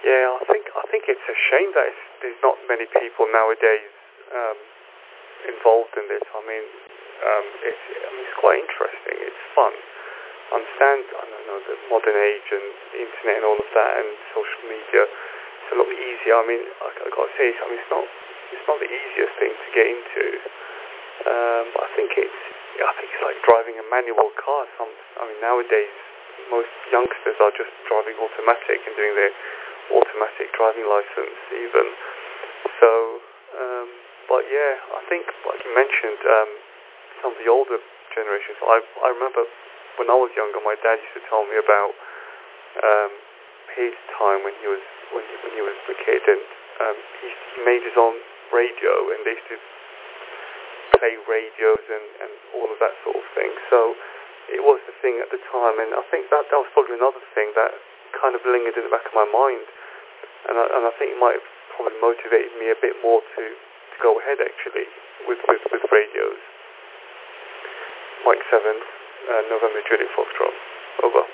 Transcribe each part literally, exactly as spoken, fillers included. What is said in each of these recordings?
Yeah, I think I think it's a shame that it's, there's not many people nowadays um, involved in this. I mean, um, it's I mean it's quite interesting. It's fun. I understand, I don't know, the modern age and the internet and all of that and social media. It's a lot easier. I mean, I, I got to say, I mean, it's not it's not the easiest thing to get into. Um, I think it's I think it's like driving a manual car. Some I mean nowadays most youngsters are just driving automatic and doing their automatic driving license even. So, um, but yeah, I think like you mentioned, um, some of the older generations. I I remember when I was younger, my dad used to tell me about um, his time when he was when he, when he was a kid, and um, he, he made his own radio, and they used to play radios and, and all of that sort of thing. So it was the thing at the time, and I think that that was probably another thing that kind of lingered in the back of my mind, and I, and I think it might have probably motivated me a bit more to, to go ahead actually with, with, with radios. Mike seven, uh, November Juliet Foxtrot, over.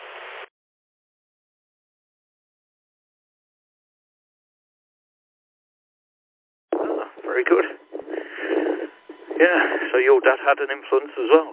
Ah, very good. Yeah, so your dad had an influence as well.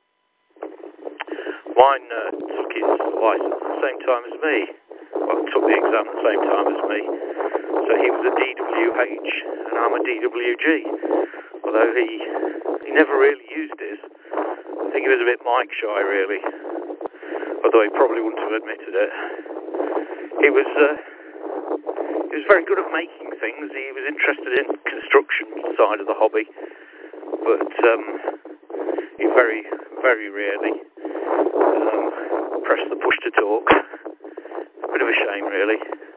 Mine uh, took his license at the same time as me. Well, took the exam at the same time as me. So he was a D W H and I'm a D W G. Although he he never really used his. I think he was a bit mic shy, really. Although he probably wouldn't have admitted it. He was uh, he was very good at making things. He was interested in construction side of the hobby. But um, he very, very rarely um, pressed the push to talk. A bit of a shame, really.